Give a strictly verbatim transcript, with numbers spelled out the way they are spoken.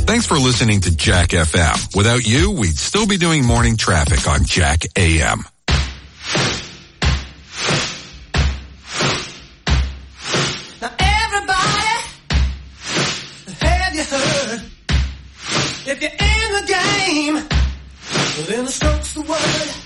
Thanks for listening to Jack F M. Without you, we'd still be doing morning traffic on Jack A M. Now everybody, have you heard? If you're in the game, then the stroke's the word.